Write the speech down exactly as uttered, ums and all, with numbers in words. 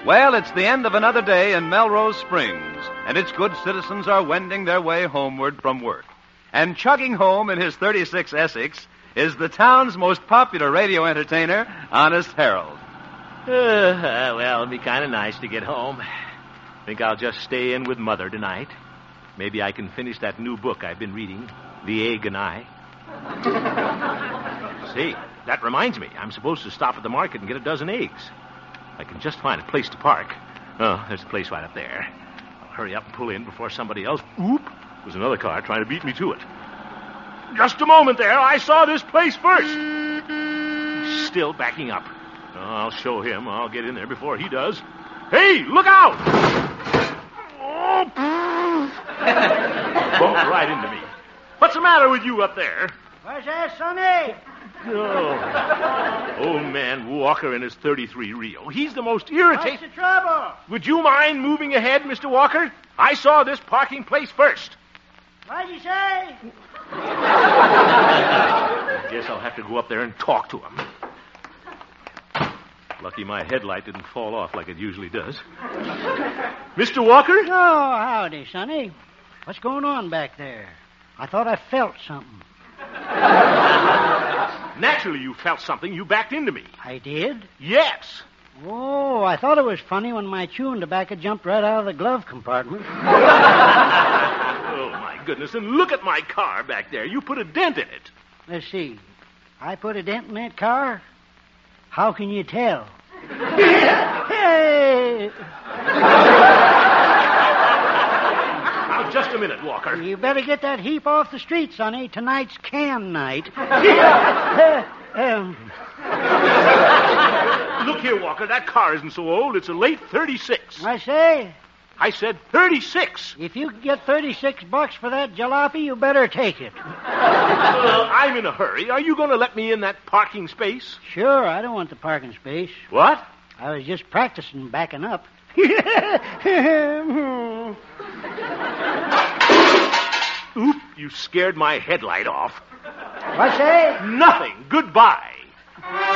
Well, it's the end of another day in Melrose Springs, and its good citizens are wending their way homeward from work. And chugging home in his thirty-six Essex is the town's most popular radio entertainer, Honest Harold. Uh, uh, well, it'll be kind of nice to get home. Think I'll just stay in with Mother tonight. Maybe I can finish that new book I've been reading, The Egg and I. Say, that reminds me. I'm supposed to stop at the market and get a dozen eggs. I can just find a place to park. Oh, there's a place right up there. I'll hurry up and pull in before somebody else... Oop! There's another car trying to beat me to it. Just a moment there. I saw this place first. He's still backing up. Oh, I'll show him. I'll get in there before he does. Hey, look out! Oh, bumped right into me. What's the matter with you up there? What's that, Sonny? Oh. Old man Walker and his thirty-three Rio. He's the most irritating... What's the trouble? Would you mind moving ahead, Mister Walker? I saw this parking place first. What'd you say? I guess I'll have to go up there and talk to him. Lucky my headlight didn't fall off like it usually does. Mister Walker? Oh, howdy, Sonny. What's going on back there? I thought I felt something. Naturally you felt something. You backed into me. I did? Yes. Oh, I thought it was funny when my chewing tobacco jumped right out of the glove compartment. Oh, my goodness. And look at my car back there. You put a dent in it. Let's see. I put a dent in that car? How can you tell? Hey! Now, just a minute, Walker. You better get that heap off the street, Sonny. Tonight's can night. um... Look here, Walker. That car isn't so old. It's a late thirty-six. I say? I said thirty-six. If you can get thirty-six bucks for that jalopy, you better take it. Well, I'm in a hurry. Are you going to let me in that parking space? Sure, I don't want the parking space. What? I was just practicing backing up. Oop, you scared my headlight off. What's that? Nothing. Goodbye.